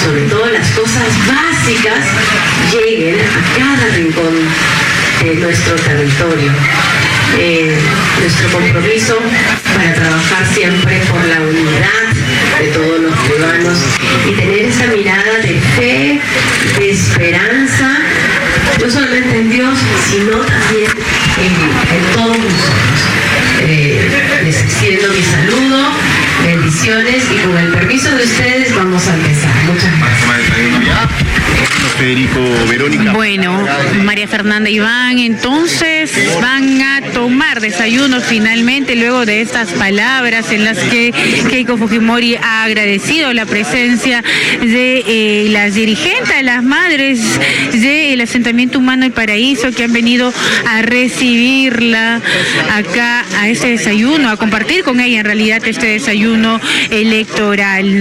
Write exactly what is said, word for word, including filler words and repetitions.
sobre todo las cosas básicas, lleguen a cada rincón de nuestro territorio. Eh, nuestro compromiso para trabajar siempre por la unidad de todos los peruanos y tener esa mirada de fe, de esperanza, no solamente en Dios, sino también en, en todos nosotros. Eh, les extiendo mi saludo, bendiciones y con el permiso de ustedes vamos a empezar. Muchas gracias. Federico, Verónica. Bueno, María Fernanda Iván, entonces van a tomar desayuno finalmente luego de estas palabras en las que Keiko Fujimori ha agradecido la presencia de eh, las dirigentes, las madres del asentamiento humano El Paraíso que han venido a recibirla acá a este desayuno, a compartir con ella en realidad este desayuno electoral.